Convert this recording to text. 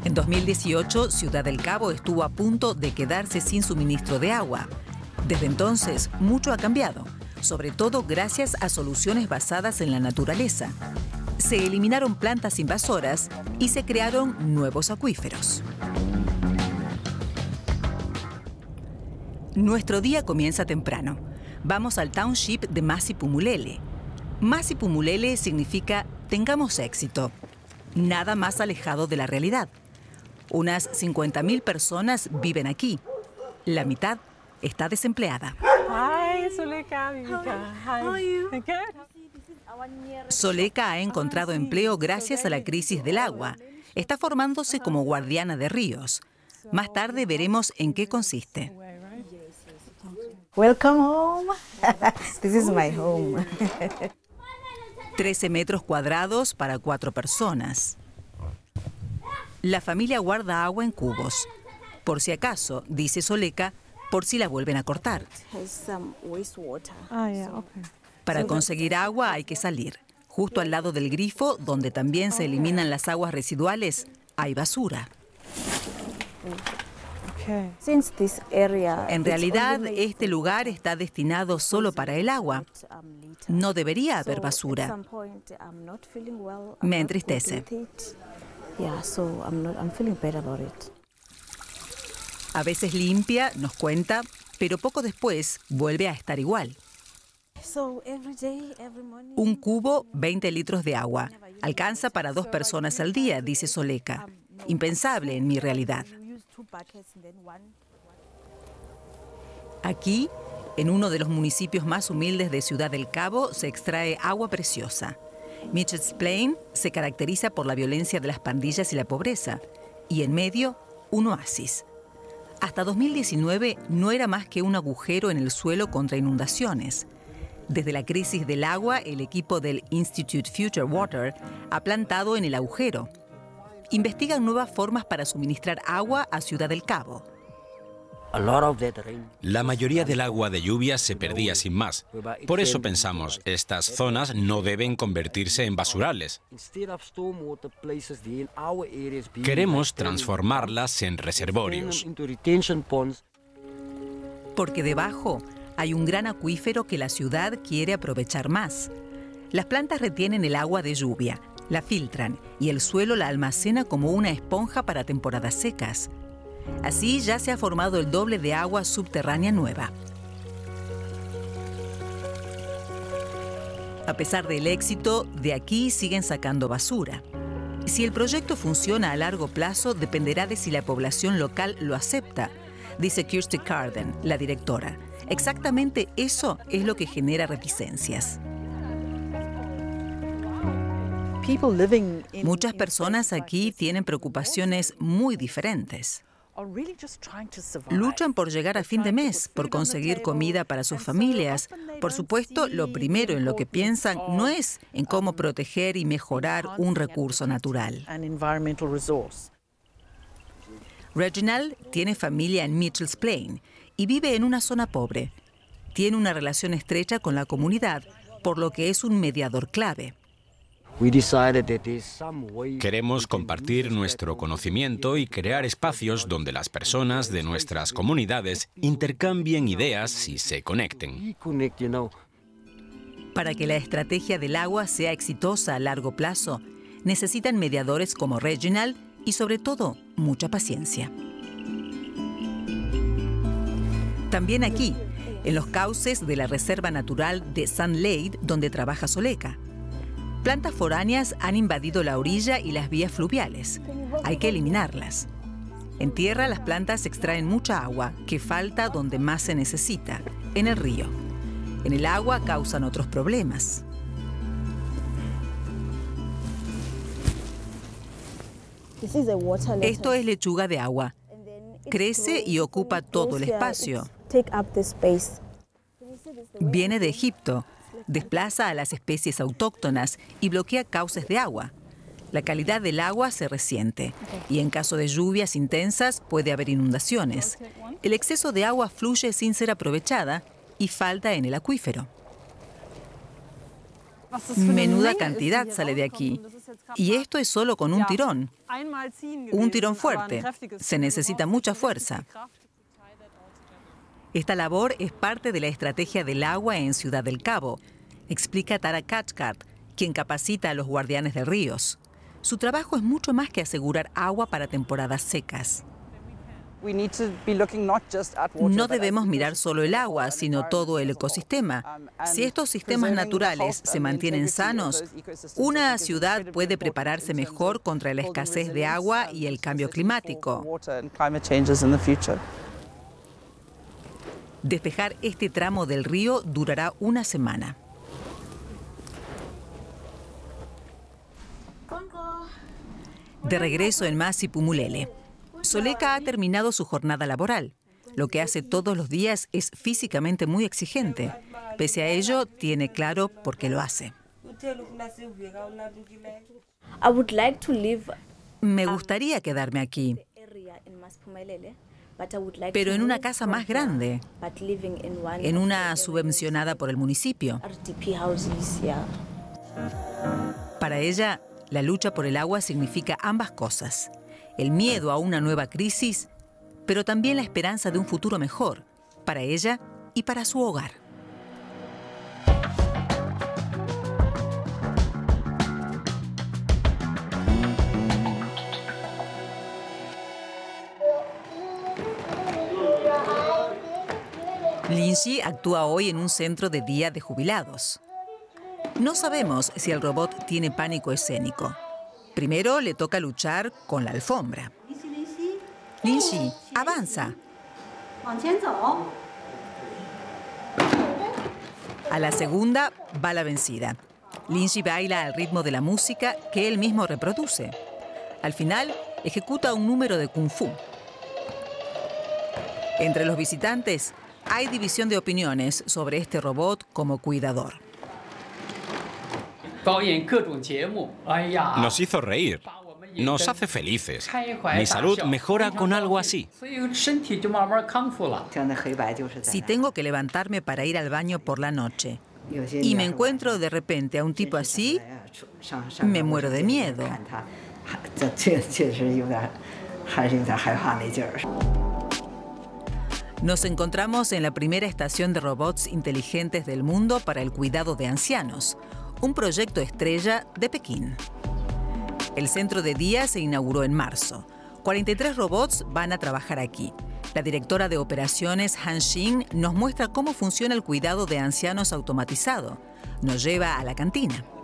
En 2018, Ciudad del Cabo estuvo a punto de quedarse sin suministro de agua. Desde entonces, mucho ha cambiado, sobre todo gracias a soluciones basadas en la naturaleza. Se eliminaron plantas invasoras y se crearon nuevos acuíferos. Nuestro día comienza temprano. Vamos al township de Masipumulele. Masipumulele significa tengamos éxito. Nada más alejado de la realidad. Unas 50.000 personas viven aquí. La mitad está desempleada. Hi, Soleka. How are you? Soleka ha encontrado empleo gracias a la crisis del agua. Está formándose como guardiana de ríos. Más tarde veremos en qué consiste. Welcome home. This is my home. 13 metros cuadrados para 4 personas. La familia guarda agua en cubos. Por si acaso, dice Soleka, por si la vuelven a cortar. Para conseguir agua hay que salir. Justo al lado del grifo, donde también se eliminan las aguas residuales, hay basura. En realidad, este lugar está destinado solo para el agua. No debería haber basura. Me entristece. A veces limpia, nos cuenta, pero poco después vuelve a estar igual. Un cubo, 20 litros de agua. Alcanza para 2 personas al día, dice Soleka. Impensable en mi realidad. Aquí, en uno de los municipios más humildes de Ciudad del Cabo, se extrae agua preciosa. Mitchell's Plain se caracteriza por la violencia de las pandillas y la pobreza. Y en medio, un oasis. Hasta 2019 no era más que un agujero en el suelo contra inundaciones. Desde la crisis del agua, el equipo del Institute Future Water ha plantado en el agujero. Investigan nuevas formas para suministrar agua a Ciudad del Cabo. La mayoría del agua de lluvia se perdía sin más. Por eso pensamos, estas zonas no deben convertirse en basurales. Queremos transformarlas en reservorios. Porque debajo hay un gran acuífero que la ciudad quiere aprovechar más. Las plantas retienen el agua de lluvia, la filtran y el suelo la almacena como una esponja para temporadas secas. Así ya se ha formado el doble de agua subterránea nueva. A pesar del éxito, de aquí siguen sacando basura. Si el proyecto funciona a largo plazo, dependerá de si la población local lo acepta, dice Kirsty Carden, la directora. Exactamente eso es lo que genera reticencias. Muchas personas aquí tienen preocupaciones muy diferentes. Luchan por llegar a fin de mes, por conseguir comida para sus familias. Por supuesto, lo primero en lo que piensan no es en cómo proteger y mejorar un recurso natural. Reginald tiene familia en Mitchell's Plain y vive en una zona pobre. Tiene una relación estrecha con la comunidad, por lo que es un mediador clave. Queremos compartir nuestro conocimiento y crear espacios donde las personas de nuestras comunidades intercambien ideas y se conecten. Para que la estrategia del agua sea exitosa a largo plazo, necesitan mediadores como Reginald y, sobre todo, mucha paciencia. También aquí, en los cauces de la Reserva Natural de Sand Lade, donde trabaja Soleka. Plantas foráneas han invadido la orilla y las vías fluviales. Hay que eliminarlas. En tierra, las plantas extraen mucha agua, que falta donde más se necesita, en el río. En el agua causan otros problemas. Esto es lechuga de agua. Crece y ocupa todo el espacio. Viene de Egipto. Desplaza a las especies autóctonas y bloquea cauces de agua. La calidad del agua se resiente y en caso de lluvias intensas puede haber inundaciones. El exceso de agua fluye sin ser aprovechada y falta en el acuífero. Menuda cantidad sale de aquí. Y esto es solo con un tirón. Un tirón fuerte. Se necesita mucha fuerza. Esta labor es parte de la estrategia del agua en Ciudad del Cabo, explica Tara Cathcart, quien capacita a los guardianes de ríos. Su trabajo es mucho más que asegurar agua para temporadas secas. No debemos mirar solo el agua, sino todo el ecosistema. Si estos sistemas naturales se mantienen sanos, una ciudad puede prepararse mejor contra la escasez de agua y el cambio climático. Despejar este tramo del río durará una semana. De regreso en Masipumulele, Soleka ha terminado su jornada laboral. Lo que hace todos los días es físicamente muy exigente. Pese a ello, tiene claro por qué lo hace. Me gustaría quedarme aquí, pero en una casa más grande, en una subvencionada por el municipio. Para ella, la lucha por el agua significa ambas cosas: el miedo a una nueva crisis, pero también la esperanza de un futuro mejor, para ella y para su hogar. Linji actúa hoy en un centro de día de jubilados. No sabemos si el robot tiene pánico escénico. Primero le toca luchar con la alfombra. Linji, avanza. A la segunda va la vencida. Linji baila al ritmo de la música que él mismo reproduce. Al final, ejecuta un número de kung fu. Entre los visitantes, hay división de opiniones sobre este robot como cuidador. Nos hizo reír. Nos hace felices. Mi salud mejora con algo así. Si tengo que levantarme para ir al baño por la noche y me encuentro de repente a un tipo así, me muero de miedo. Nos encontramos en la primera estación de robots inteligentes del mundo para el cuidado de ancianos, un proyecto estrella de Pekín. El centro de día se inauguró en marzo. 43 robots van a trabajar aquí. La directora de operaciones, Han Xin, nos muestra cómo funciona el cuidado de ancianos automatizado. Nos lleva a la cantina.